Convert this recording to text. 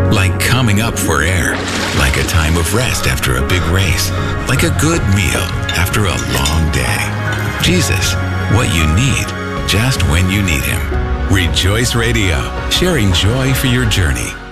Like coming up for air. Like a time of rest after a big race. Like a good meal after a long day. Jesus, what you need, just when you need him. Rejoice Radio, sharing joy for your journey.